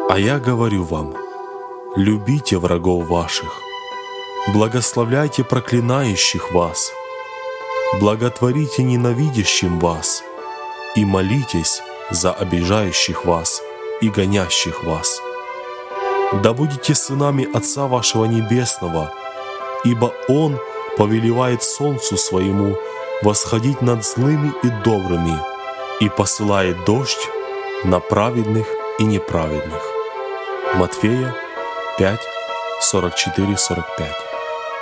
А я говорю вам, любите врагов ваших, благословляйте проклинающих вас, благотворите ненавидящим вас и молитесь за обижающих вас и гонящих вас. Да будете сынами Отца вашего Небесного, ибо Он повелевает солнцу своему восходить над злыми и добрыми и посылает дождь на праведных и неправедных. Матфея 5, 44-45.